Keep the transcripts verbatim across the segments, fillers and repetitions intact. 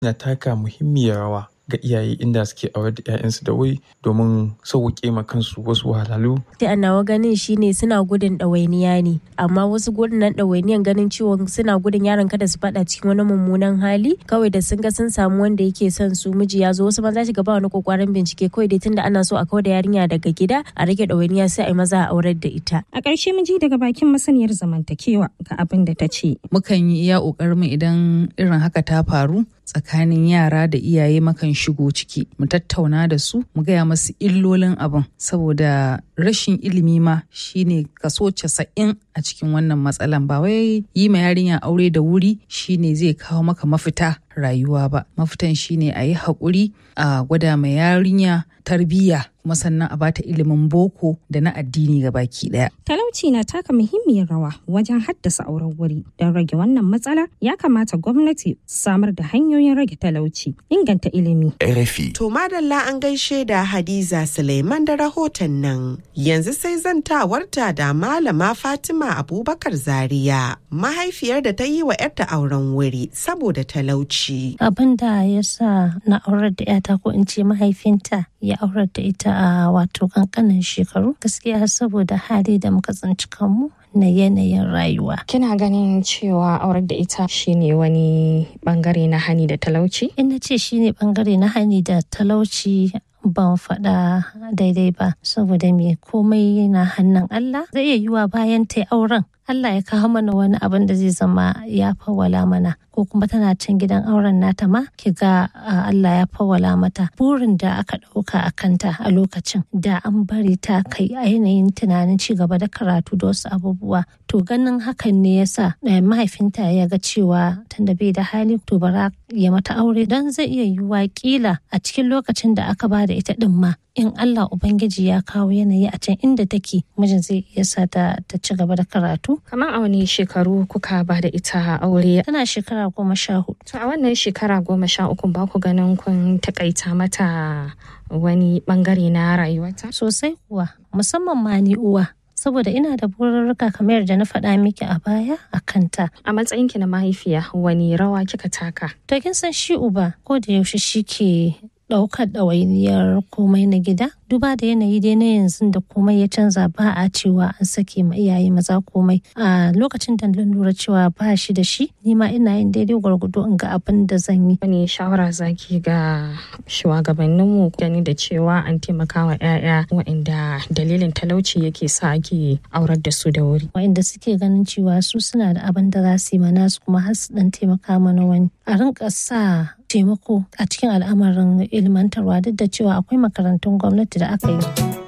na taka muhimmiyar rawa ga iyaye inda suke aurar da 'ya'yansu da wuri domin sauƙaƙe ma kansu wasu wahalhalu. Da nawa ganin shine suna gudun ɗawainiya ne, amma wasu gudun nan ɗawainiyan ganin ciwon suna gudun yaron kada su faɗa cikin wani mummunan hali kawai da sun ga sun samu wanda yake son su miji ya zo wasu maza shiga ba wani kokarin bincike kawai dai tunda ana so a kawar da yarinya daga gida a rage ɗawainiya sai a yi maza a aurar da ita. A ƙarshe mun ji daga bakin masaniyar zamantakewa ga abin da ta ce. Mukan yi iya ƙoƙarin mu idan irin haka ta faru tsakanin yara da iyaye makan shigo ciki mu tattauna da su mu gaya masu illolin abin saboda rashin ilimi ma shine kaso casa'in a cikin wannan matsalan ba wai yi ma yarinya aure da wuri shine zai kawo maka mafita rayuwa ba. Mafitan shine a yi haƙuri a gwada ma yarinya tarbiyya kuma sannan a bata ilimin boko da na addini ga baki daya. Talauci na taka muhimmiyar rawa wajen haddasa auren wuri. Don rage wannan matsalar ya kamata gwamnati samar da hanyoyin rage talauci, inganta ilimi. R F I. To madalla an gaishe da Hadiza Suleiman da rahoton nan. Yanzu sai zantawarta da Malama Fatima Abubakar Zaria, mahaifiyar da ta yi wa 'yarta auren wuri saboda talauci. Abin da ya sa na aurar da 'yata ko in ce mahaifinta ya aurar da ita a wato kankanin shekaru gaskiya saboda hali da muka tsinci kanmu na yanayin rayuwa. Kina ganin cewa aurar da ita shine wani bangare na hani da talauci? In na ce shine bangare na hani da talauci ban faɗa daidai ba saboda me komai na hannun Allah. Zai iya yiwa bayan ta auren Allah ya kawo mana wani abin da zai zama ya fawwala mana ko kuma tana can gidan auren nata ma ki ga Allah ya fawwala mata burin da aka ɗauka a kanta a lokacin da an bari ta kai ainihin tunanin ci gaba da karatu da wasu abubuwa. To ganin hakan ne yasa mahaifinta ya ga cewa tunda bai da hali to bara ya mata aure don zai iya yiwuwa kila a cikin lokacin da aka ba da ita din ma in Allah Ubangiji ya kawo yanayi a can inda take mijin zai iya sa ta ta ci gaba da karatu. Kamar a wani shekaru kuka ba da ita aure? Tana shekara goma sha hudu. To a wannan shekara goma sha uku ba ku ganin kun takaita mata wani bangare na rayuwarta? Sosai kuwa, musamman ma ni uwa. Saboda ina da bururruka kamar da na faɗa miki a baya a kanta. A matsayinki na mahaifiya wani rawa kika taka? To kin san shi uba ko da yaushe shi ke ɗaukar ɗawainiyar komai na gida. Duba da yanayi dai na yanzu da komai ya canza ba a cewa an sake ma iyaye maza komai. A lokacin da na lura cewa ba shi da shi, ni ma ina yin daidai gwargwado in ga abin da zan yi. Wani shawara zaki ga shugabanninmu gani da cewa an taimaka wa 'ya'ya waɗanda dalilin talauci yake sa ake aurar da su da wuri. Waɗanda suke ganin cewa su suna da abin da za su yi mana su kuma har su ɗan taimaka mana wani. A rinka sa taimako a cikin al'amarin ilmantarwa duk da cewa akwai makarantun gwamnati da aka yi.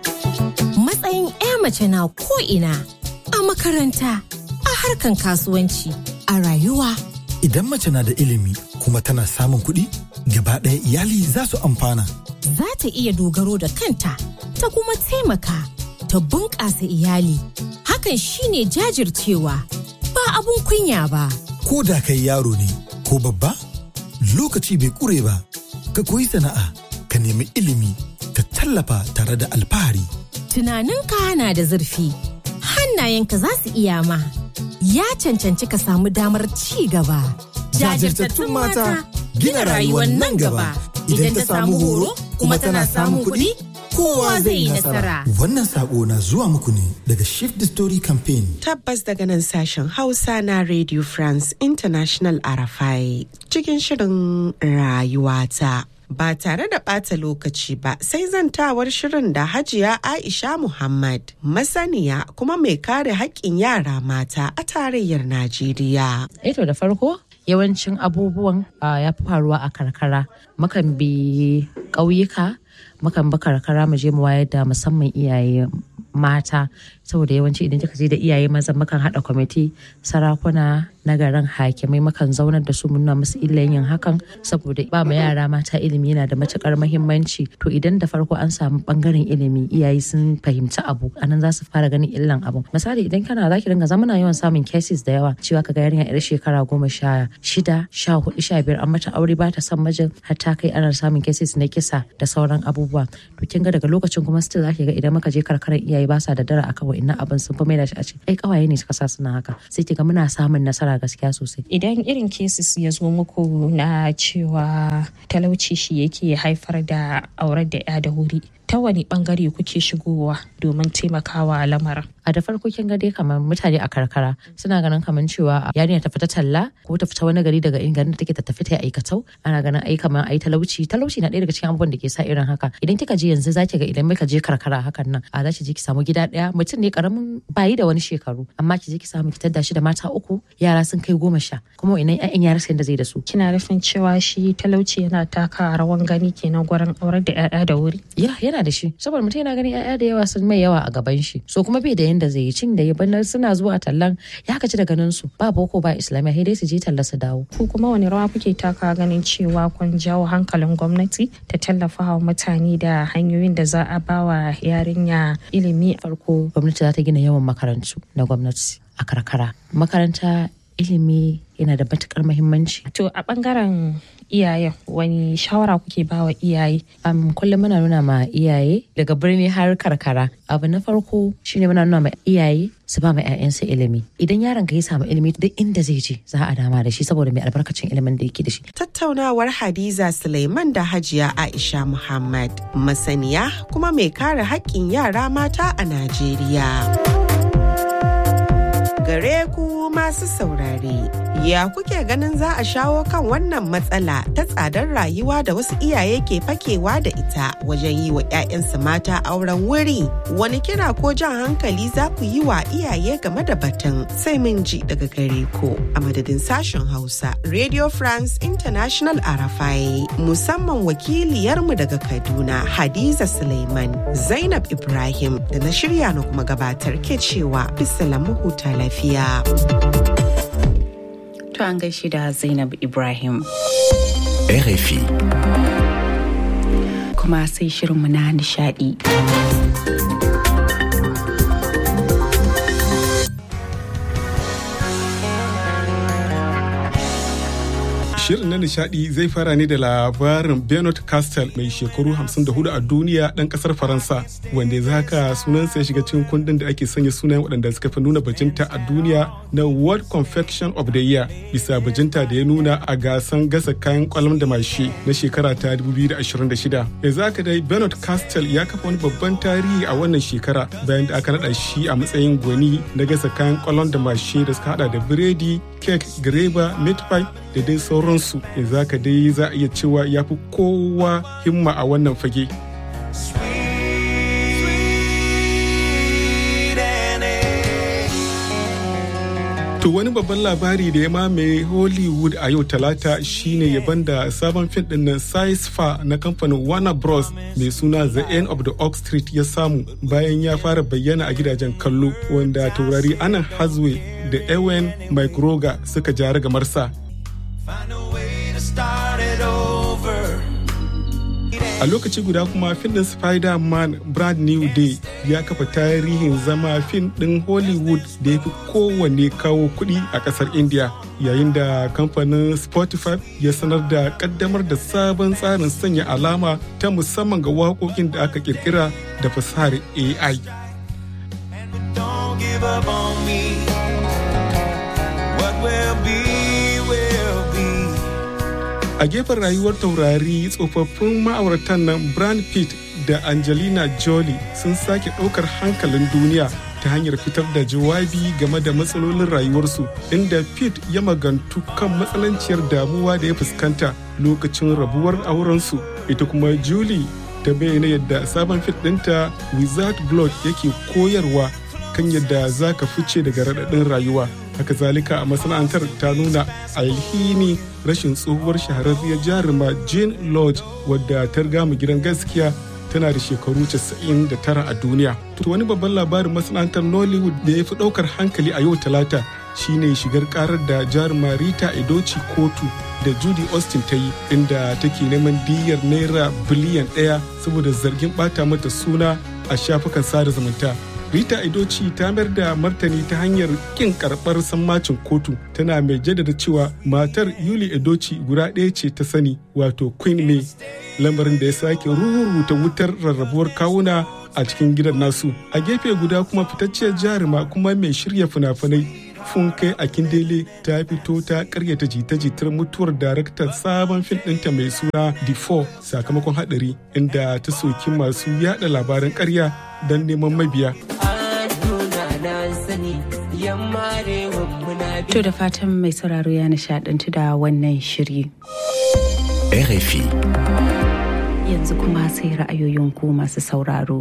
Matsayin 'ya mace na ko'ina a makaranta, a harkan kasuwanci, a rayuwa. Idan mace na da ilimi kuma tana samun kuɗi, gaba ɗaya iyali za su amfana. Za ta iya dogaro da kanta, ta kuma taimaka, ta bunƙasa iyali. Hakan shine jajircewa, ba abun kunya ba. Ko da kai yaro ne, ko babba, lokaci bai ƙure ba. Ka koyi sana'a, ka nemi ilimi, ka tallafa tare da alfahari. Tunaninka na da zurfi, hannayenka za su iya ma. Ya cancanci ka samu damar ci gaba. Jajirtattun mata gina rayuwar nan gaba. Idan ta samu horo kuma tana samun kuɗi, kowa zai yi nasara. Wannan sako na zuwa muku ne daga Shift the Story Campaign. Tabbas daga nan sashen Hausa na Radio France International R F I cikin shirin rayuwata. Ba tare da ɓata lokaci ba sai zantawar shirin da Hajiya Aisha Muhammad, masaniya kuma mai kare haƙƙin yara mata a tarayyar Najeriya. Eto da farko yawancin abubuwan ya fi faruwa a karkara. Mukan bi ƙauyuka, mukan bi karkara mu je mu wayar da musamman iyaye mata, saboda yawanci idan kika je da iyaye maza mukan haɗa kwamiti, sarakuna na garin, hakimai, mukan zaunar da su mun nuna musu illan yin hakan saboda ba ma yara mata ilimi yana da matukar muhimmanci. To idan da farko an samu bangaren ilimi, iyaye sun fahimci abu, anan za su fara ganin illan abu. Misali idan kana zaki dinga zamana yawan samun cases da yawa cewa kaga yarinya yar shekara goma sha shida, sha hudu, sha biyar an mata aure ba ta son mijin, har ta kai ana samun cases na kisa da sauran abubuwa. To kin ga daga lokacin kuma still zaki ga idan muka je karkarar iyaye ba sa da dara akan wa'annan abin sun fi maida shi a ce ai kawaye ne suka sa suna haka sai kiga muna samun nasara gaskiya sosai. Idan irin cases ya zo muku na cewa talauci shi yake haifar da aurar da ya da wuri, ta wani bangare kuke shigowa domin taimakawa lamarin? A da farko kin ga dai kamar mutane a karkara suna ganin kamar cewa yarinya ta fita talla ko ta fita wani gari daga garin da take ta tafi ta aikatau, ana ganin ai kamar ai talauci talauci na ɗaya daga cikin abubuwan da ke sa irin haka. Idan kika je yanzu zaki ga idan muka je karkara hakan nan a zaki je ki samu gida ɗaya mutum ne karamin bayi da wani shekaru amma ki je ki samu ki tadda shi da mata uku yara sun kai goma sha kuma ina ƴaƴan yara sai da zai da su. Kina nufin cewa shi talauci yana taka rawan gani kenan gurin aurar da ƴaƴa da wuri? Ya yana da shi saboda mutum yana ganin ƴaƴa da yawa sun mai yawa a gaban shi so kuma bai da yanda zai yi cin da ya bana suna zuwa tallan ya kaci da ganin su ba boko ba islamiyya sai dai su je talla su dawo. Ku kuma wani rawa kuke taka ganin cewa kun jawo hankalin gwamnati ta tallafa wa mutane da hanyoyin da za a bawa yarinya ilimi? Farko gwamnati za ta gina yawan makarantu na gwamnati a karkara. Makaranta ilimi yana da matukar muhimmanci. To a bangaren iyayen wani shawara kuke bawa iyaye? Um, kullum muna nuna ma iyaye daga birni har karkara. Abu na farko shine muna nuna ma iyaye su ba ma 'ya'yansu ilimi. Idan yaron ka ya samu ilimi duk inda zai je za a dama da shi saboda mai albarkacin ilimin da yake da shi. Tattaunawar Hadiza Suleiman da Hajiya Aisha Muhammad, masaniya kuma mai kare haƙƙin yara mata a Najeriya. Gare ku masu saurare, ya kuke ganin za a shawo kan wannan matsala ta tsadar rayuwa da wasu iyaye ke fakewa da ita wajen yi wa 'ya'yansu mata auren wuri? Wani kira ko jan hankali za ku yi wa iyaye game da batun? Sai mun ji daga gare ku. A madadin sashen Hausa, Radio France International Arafai, musamman wakiliyarmu daga Kaduna, Hadiza Suleiman, Zainab Ibrahim da na shirya na kuma gabatar ke cewa bisalamu huta lafiya. To an gaishe da Zainab Ibrahim. R F I. Kuma sai shirinmu na nishadi. Shirin na nishadi zai fara ne da labarin Bernard Castel mai shekaru hamsin da hudu a duniya ɗan ƙasar Faransa wanda ya haka sunansa ya shiga cikin kundin da ake sanya sunayen waɗanda suka fi nuna bajinta a duniya na World Confection of the Year bisa bajinta da ya nuna a gasan gasa kayan kwalam da mashi na shekara ta dubu biyu da ashirin da shida. Yanzu haka dai Bernard Castel ya kafa wani babban tarihi a wannan shekara bayan da aka naɗa shi a matsayin gwani na gasa kayan kwalam da mashi da suka hada da biredi, kek, greba, meat pie da dai sauransu. Yanzu haka dai za a iya cewa ya fi kowa himma a wannan fage. To wani babban labari da ya mamaye Hollywood a yau talata shine yaban da sabon fim din nan Science Fa na kamfanin Warner Bros mai suna The End of the Oak Street ya samu bayan ya fara bayyana a gidajen kallo wanda taurari Anne Hathaway da Ewan McGregor suka jara gamarsa. A lokaci guda kuma fim din Spider-Man Brand New Day ya kafa tarihin zama fim din Hollywood da ya fi kowanne kawo kuɗi a ƙasar India, yayin da kamfanin Spotify ya sanar da ƙaddamar da sabon tsarin sanya alama ta musamman ga waƙoƙin da aka ƙirƙira da fasahar A I. A gefen rayuwar taurari, tsofaffin ma'auratan nan Brad Pitt da Angelina Jolie sun sake ɗaukar hankalin duniya ta hanyar fitar da jawabi game da matsalolin rayuwarsu, inda Pitt ya magantu kan matsananciyar damuwa da ya fuskanta lokacin rabuwar aurensu. Ita kuma Julie ta bayyana yadda sabon fit ɗinta Without Blood yake koyarwa kan yadda za ka fice daga raɗaɗin rayuwa. Haka zalika a masana'antar ta nuna alhini rashin tsohuwar shahararriyar jaruma Jean Lodge wadda ta riga mu gidan gaskiya, tana da shekaru casa'in da tara a duniya. To wani babban labarin masana'antar Nollywood da ya fi ɗaukar hankali a yau talata shine shigar karar da jaruma Rita Edochie kotu da Judy Austin ta yi, inda take neman diyyar naira biliyan ɗaya saboda zargin ɓata mata suna a shafukan sada zumunta. Rita Edochie ta mayar da martani ta hanyar kin karɓar sammacin kotu, tana mai jaddada cewa matar Yuli Edochie guda ɗaya ce ta sani, wato Queen May, lamarin da ya sake ruruta wutar rarrabuwar kawuna a cikin gidan nasu. A gefe guda kuma fitacciyar jaruma kuma mai shirya fina-finai Funke Akindele ta fito ta karyata jita-jitar mutuwar daraktar sabon fim ɗinta mai suna The Four sakamakon haɗari, inda ta soki masu yada labaran karya don neman mabiya. To da fatan mai sauraro ya nishadantu da wannan shiri. R F I. Yanzu kuma sai ra'ayoyin ku masu sauraro.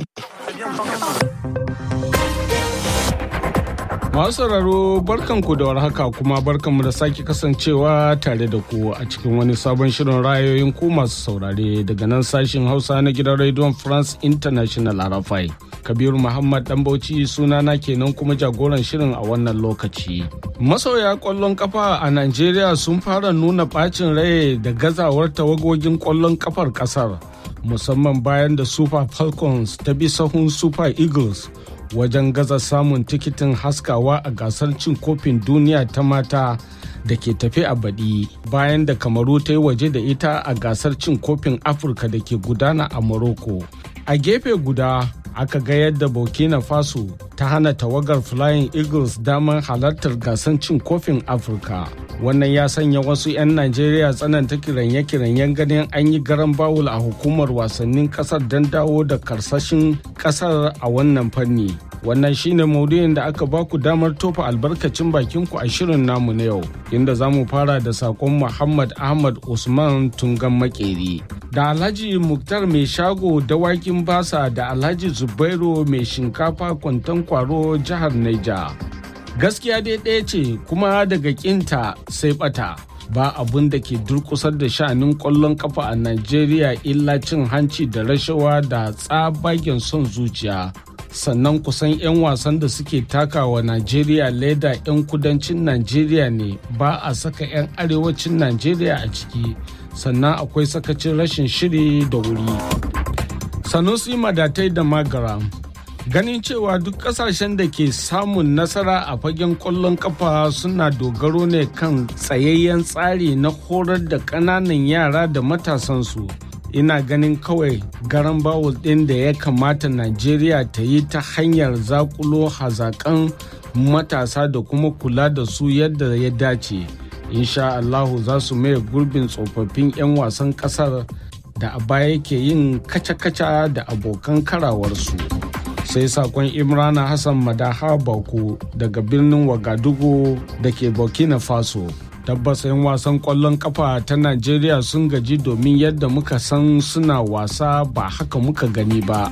Masu sauraro barkanku da warhaka kuma barkanmu da sake kasancewa tare da ku a cikin wani sabon shirin ra'ayoyin ku masu saurare daga nan sashin Hausa na gidan Radio France International R F I. Kabiru Muhammad Dambauci sunana kenan kuma jagoran shirin a wannan lokaci. Masoya kwallon kafa a Najeriya sun fara nuna bacin rai da gazawar tawagogin kwallon kafar kasar, musamman bayan da Super Falcons ta bi sahun Super Eagles wajen gaza samun tikitin haskawa a gasar cin kofin duniya ta mata da ke tafe a baɗi, bayan da Kamaru ta yi waje da ita a gasar cin kofin Afirka da ke gudana a Morocco. A gefe guda aka ga yadda Burkina Faso ta hana tawagar Flying Eagles damar halartar gasar cin kofin Afirka. Wannan ya sanya wasu 'yan Najeriya tsananta kiranye-kiranyen ganin an yi garan bawul a hukumar wasannin kasar don dawo da karsashin kasar a wannan fanni. Wannan shine maudu'in da aka baku damar tofa albarkacin bakinku a shirin namu na yau, inda za mu fara da sakon Muhammad Ahmad Usman Tungan Makeri, da Alhaji Muktar mai shago dawakin basa, da Alhaji Zubairu mai shinkafa Kwantan Kwaro jihar Niger. Gaskiya dai ɗaya ce kuma daga kinta sai bata. Ba abun da ke durkusar da sha'anin ƙwallon kafa a Najeriya illa cin hanci da rashawa da tsabagen son zuciya. Sannan kusan 'yan wasan da suke takawa Najeriya leda 'yan kudancin Najeriya ne, ba a saka 'yan arewacin Najeriya a ciki. Sannan akwai sakacin rashin shiri da wuri. Sanusi Madatai da Magaram. Ganin cewa duk kasashen da ke samun nasara a fagen ƙwallon kafa suna dogaro ne kan tsayayyen tsari na horar da ƙananan yara da matasansu. Ina ganin kawai garan bawul ɗin da ya kamata Najeriya ta yi ta hanyar zakulo hazaƙan matasa da kuma kula da su yadda ya dace. Insha Allahu za su maye gurbin tsofaffin 'yan wasan ƙasar da a baya ke yin kaca-kaca da abokan karawarsu. Sai sakon Imrana Hassan Madaha Bako daga birnin Wagadugu da ke Burkina Faso. Tabbas 'yan wasan ƙwallon kafa ta Najeriya sun gaji, domin yadda muka san suna wasa ba haka muka gani ba.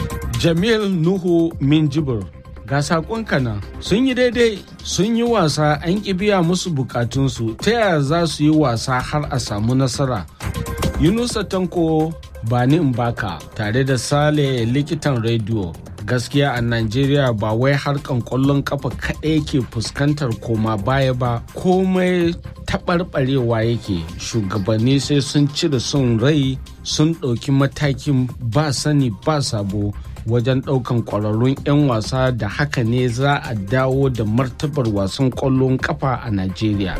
Jamil Nuhu Minjibir, ga sakonka nan, sun yi daidai, sun yi wasa an ƙi biya musu bukatunsu, ta yaya za su yi wasa har a samu nasara? Yunusa Tanko Bani Mbaka tare da Sale likitan rediyo. Gaskiya a Najeriya ba wai harkan kwallon kafa kaɗai ke fuskantar koma baya ba, komai taɓarɓarewa yake. Shugabanni sai sun cire son rai, sun ɗauki matakin ba sani ba sabo wajen ɗaukan ƙwararrun 'yan wasa, da haka ne za a dawo da martabar wasan ƙwallon kafa a Najeriya.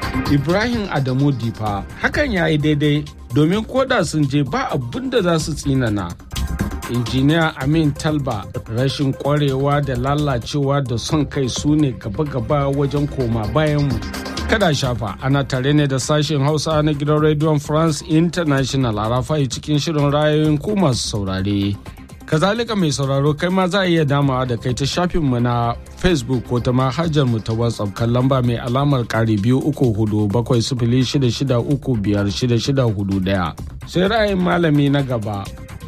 Ibrahim Adamu Difa, hakan ya yi daidai, domin koda sun je ba abin da za su tsinana. Injiniya Amin Talba, rashin kwarewa da lalacewa da son kai su ne gaba-gaba wajen koma bayanmu. Kada shafa, ana tare ne da sashen Hausa na gidan Radio France International a Rafai cikin shirin ra'ayoyin ku masu saurare. Kazalika mai sauraro, kai ma za a iya damawa da kai ta shafinmu na Facebook ko ta manhajar mu ta WhatsApp kan lamba mai alamar ƙari biyu uku hudu bakwai sifili shida shida uku biyar shida shida hudu ɗaya. Sai ra'ayin malami na gaba,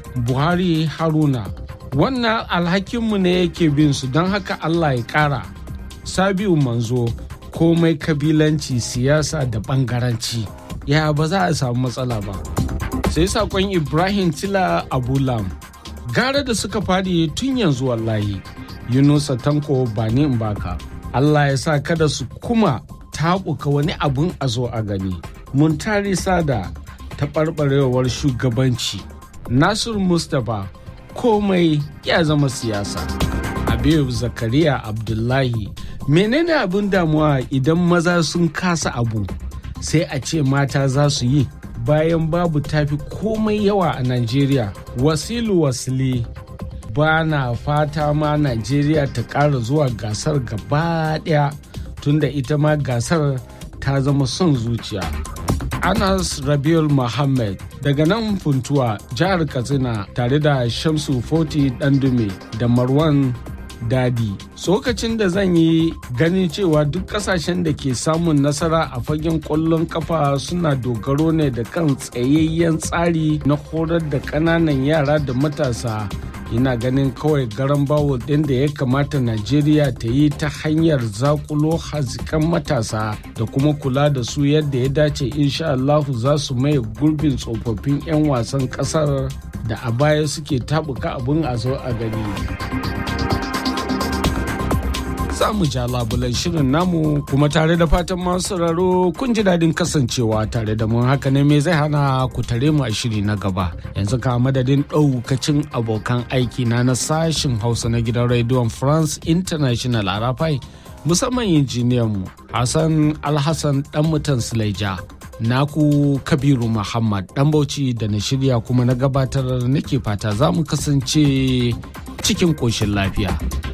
Buhari Haruna, wannan alhakinmu ne yake bin su, don haka Allah ya ƙara. Sabiu Manzo, komai kabilanci, siyasa da ɓangaranci, ya ba za a samu matsala ba. Sai sakon Ibrahim Tila Abulam, gara da suka fadi tun yanzu wallahi. Yunusa Tanko Bani Mbaka, Allah ya sa kada su kuma taɓuka wani abun a zo a gani. Muntari Sada, taɓarɓarewar shugabanci. Nasir Mustapha, komai ya zama siyasa. Habib Zakariya Abdullahi, menene abin damuwa idan maza sun kasa abu sai a ce mata za su yi, bayan babu tafi komai yawa a Najeriya? Wasilu Wasili, ba na fata ma Najeriya ta ƙara zuwa gasar gaba ɗaya tunda ita ma gasar ta zama son zuciya. Anas Rabiul Muhammad daga nan Funtuwa jihar Katsina tare da Shamsu Foti Dandume da Marwan Dadi. Tsokacin da zan yi ganin cewa duk kasashen da ke samun nasara a fagen ƙwallon kafa suna dogaro ne da kan tsayayyen tsari na horar da ƙananan yara da matasa. Ina ganin kawai garan bawul ɗin da ya kamata Najeriya ta yi ta hanyar zakulo hazikan matasa da kuma kula da su yadda ya dace, insha Allahu za su maye gurbin tsofaffin 'yan wasan ƙasar da a baya suke tabuka abin a zo a gani. Za mu ja labulan shirin namu kuma tare da fatan masu sauraro kun ji dadin kasancewa tare da mun, haka ne me zai hana ku tare mu a shiri na gaba. Yanzu ka madadin ɗaukacin abokan aiki na na sashin Hausa na gidan rediyon France International Arafai, musamman injiniyan mu Hassan Alhassan dan mutan Sulaija. Naku Kabiru Muhammad dan Bauchi da na shirya kuma na gabatar nake fata za mu kasance cikin ƙoshin lafiya.